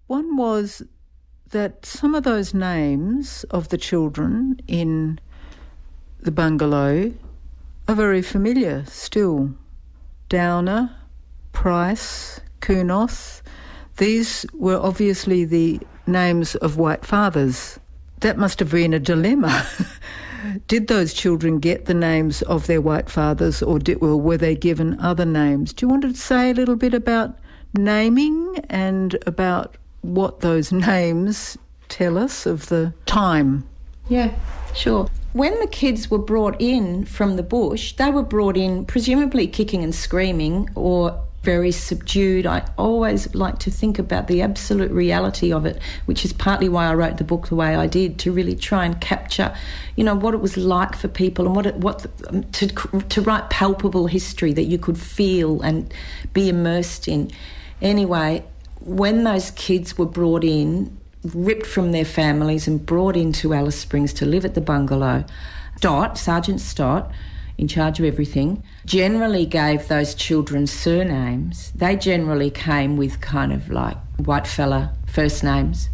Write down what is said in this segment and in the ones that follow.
One was that some of those names of the children in the bungalow are very familiar still. Downer, Price, Kunoth. These were obviously the names of white fathers. That must have been a dilemma. Did those children get the names of their white fathers or were they given other names? Do you want to say a little bit about naming and about what those names tell us of the time? Yeah, sure. When the kids were brought in from the bush, they were brought in presumably kicking and screaming or very subdued. I always like to think about the absolute reality of it, which is partly why I wrote the book the way I did, to really try and capture, what it was like for people and to write palpable history that you could feel and be immersed in. Anyway, when those kids were brought in, ripped from their families and brought into Alice Springs to live at the bungalow, Sergeant Stott, in charge of everything, generally gave those children surnames. They generally came with kind of like white fella first names,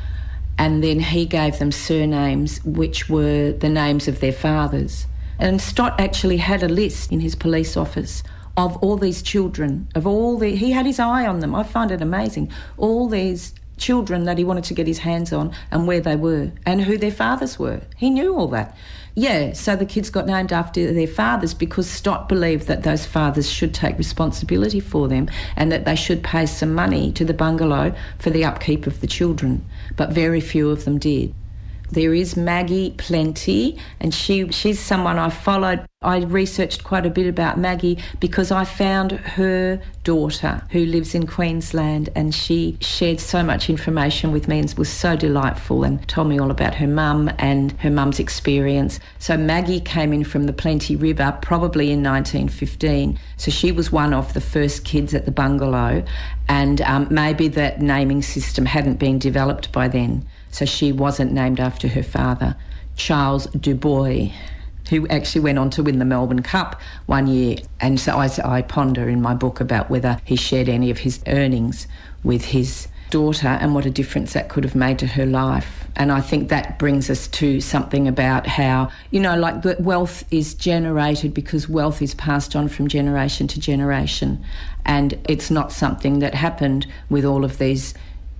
and then he gave them surnames which were the names of their fathers. And Stott actually had a list in his police office of all these children, he had his eye on them. I find it amazing. All these children that he wanted to get his hands on and where they were and who their fathers were. He knew all that. Yeah, so the kids got named after their fathers because Stott believed that those fathers should take responsibility for them and that they should pay some money to the bungalow for the upkeep of the children, but very few of them did. There is Maggie Plenty, and she's someone I followed. I researched quite a bit about Maggie because I found her daughter who lives in Queensland, and she shared so much information with me and was so delightful and told me all about her mum and her mum's experience. So Maggie came in from the Plenty River probably in 1915. So she was one of the first kids at the bungalow, and maybe that naming system hadn't been developed by then. So she wasn't named after her father, Charles Dubois, who actually went on to win the Melbourne Cup one year. And so I ponder in my book about whether he shared any of his earnings with his daughter and what a difference that could have made to her life. And I think that brings us to something about how, that wealth is generated because wealth is passed on from generation to generation. And it's not something that happened with all of these